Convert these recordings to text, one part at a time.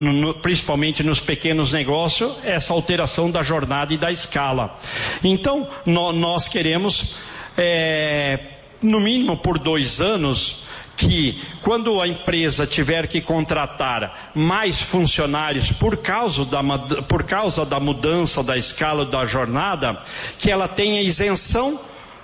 principalmente nos pequenos negócios, essa alteração da jornada e da escala. Então, nós queremos, no mínimo por 2 anos, que quando a empresa tiver que contratar mais funcionários por causa da mudança da escala da jornada, que ela tenha isenção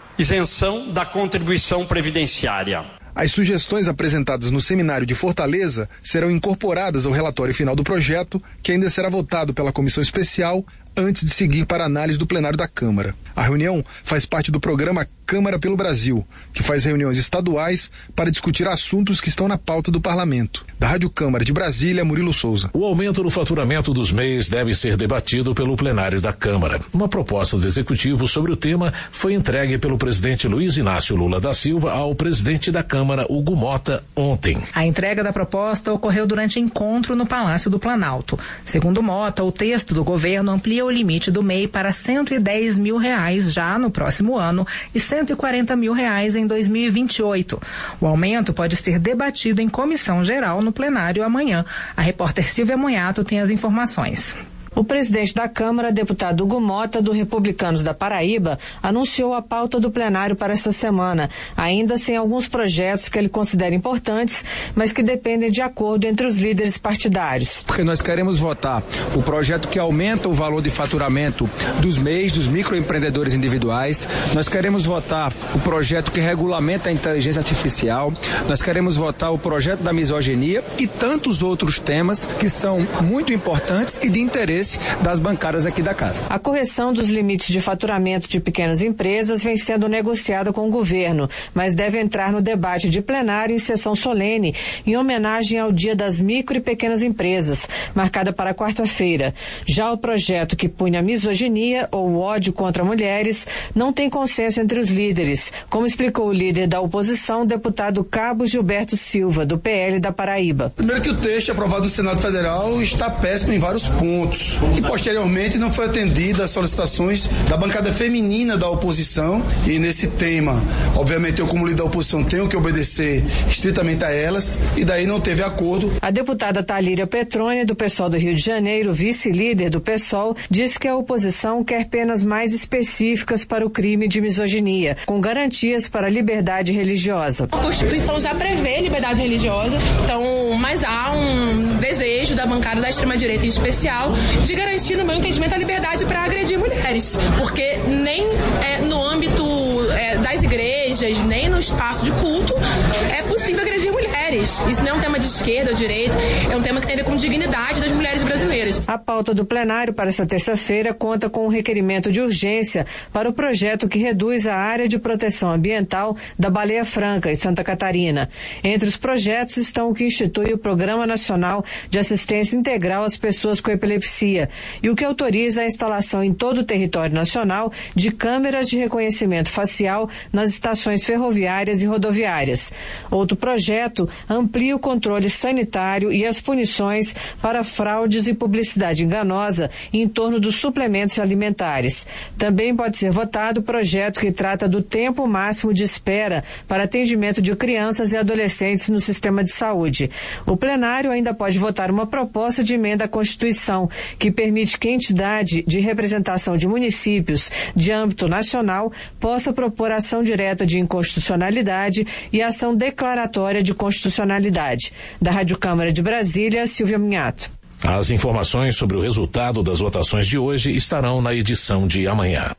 da contribuição previdenciária. As sugestões apresentadas no seminário de Fortaleza serão incorporadas ao relatório final do projeto, que ainda será votado pela comissão especial antes de seguir para a análise do plenário da Câmara. A reunião faz parte do programa Câmara pelo Brasil, que faz reuniões estaduais para discutir assuntos que estão na pauta do parlamento. Da Rádio Câmara de Brasília, Murilo Souza. O aumento no faturamento dos MEIs deve ser debatido pelo plenário da Câmara. Uma proposta do Executivo sobre o tema foi entregue pelo presidente Luiz Inácio Lula da Silva ao presidente da Câmara, Hugo Mota, ontem. A entrega da proposta ocorreu durante encontro no Palácio do Planalto. Segundo Mota, o texto do governo amplia o limite do MEI para R$110 mil já no próximo ano e R$140 mil em 2028. O aumento pode ser debatido em comissão geral no plenário amanhã. A repórter Silvia Munhato tem as informações. O presidente da Câmara, deputado Hugo Mota, do Republicanos da Paraíba, anunciou a pauta do plenário para esta semana, ainda sem alguns projetos que ele considera importantes, mas que dependem de acordo entre os líderes partidários. Porque nós queremos votar o projeto que aumenta o valor de faturamento dos MEIs, dos microempreendedores individuais, nós queremos votar o projeto que regulamenta a inteligência artificial, nós queremos votar o projeto da misoginia e tantos outros temas que são muito importantes e de interesse das bancadas aqui da casa. A correção dos limites de faturamento de pequenas empresas vem sendo negociada com o governo, mas deve entrar no debate de plenário em sessão solene, em homenagem ao Dia das Micro e Pequenas Empresas, marcada para quarta-feira. Já o projeto que pune a misoginia ou o ódio contra mulheres não tem consenso entre os líderes, como explicou o líder da oposição, o deputado Cabo Gilberto Silva, do PL da Paraíba. Primeiro que o texto aprovado no Senado Federal está péssimo em vários pontos. E posteriormente não foi atendida às solicitações da bancada feminina da oposição, e nesse tema, obviamente eu como líder da oposição tenho que obedecer estritamente a elas, e daí não teve acordo. A deputada Thalíria Petrônia, do PSOL do Rio de Janeiro, vice-líder do PSOL, disse que a oposição quer penas mais específicas para o crime de misoginia, com garantias para a liberdade religiosa. A Constituição já prevê liberdade religiosa, então, mas há um desejo da bancada da extrema-direita em especial de garantir, no meu entendimento, a liberdade para agredir mulheres, porque nem no âmbito das igrejas, nem no espaço de culto é possível agredir mulheres. Isso não é um tema de esquerda ou direita, é um tema que tem a ver com dignidade das mulheres brasileiras. A pauta do plenário para esta terça-feira conta com um requerimento de urgência para o projeto que reduz a área de proteção ambiental da Baleia Franca, em Santa Catarina. Entre os projetos estão o que institui o Programa Nacional de Assistência Integral às Pessoas com Epilepsia e o que autoriza a instalação em todo o território nacional de câmeras de reconhecimento facial nas estações ferroviárias e rodoviárias. Outro projeto amplia o controle sanitário e as punições para fraudes e publicidade enganosa em torno dos suplementos alimentares. Também pode ser votado o projeto que trata do tempo máximo de espera para atendimento de crianças e adolescentes no sistema de saúde. O plenário ainda pode votar uma proposta de emenda à Constituição que permite que a entidade de representação de municípios de âmbito nacional possa propor ação direta de inconstitucionalidade e ação declaratória de constitucionalidade. Da Rádio Câmara de Brasília, Silvia Munhato. As informações sobre o resultado das votações de hoje estarão na edição de amanhã.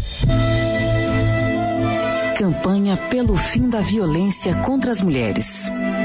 Campanha pelo fim da violência contra as mulheres.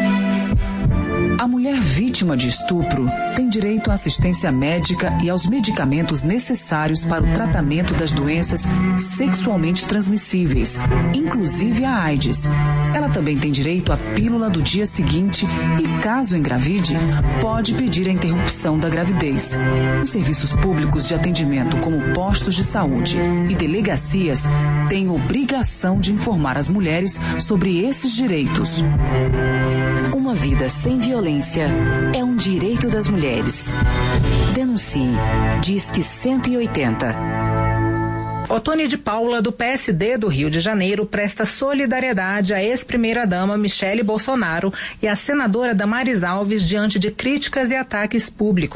A mulher vítima de estupro tem direito à assistência médica e aos medicamentos necessários para o tratamento das doenças sexualmente transmissíveis, inclusive a AIDS. Ela também tem direito à pílula do dia seguinte e, caso engravide, pode pedir a interrupção da gravidez. Os serviços públicos de atendimento, como postos de saúde e delegacias, têm obrigação de informar as mulheres sobre esses direitos. Uma vida sem violência é um direito das mulheres. Denuncie. Disque 180. Otone de Paula, do PSD do Rio de Janeiro, presta solidariedade à ex-primeira-dama Michele Bolsonaro e à senadora Damares Alves diante de críticas e ataques públicos.